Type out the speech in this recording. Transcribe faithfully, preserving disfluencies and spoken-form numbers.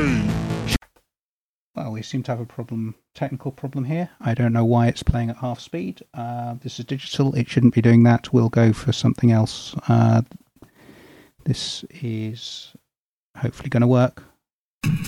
Well, we seem to have a problem, technical problem here. I don't know why it's playing at half speed. Uh, this is digital. It shouldn't be doing that. We'll go for something else. Uh, this is hopefully going to work.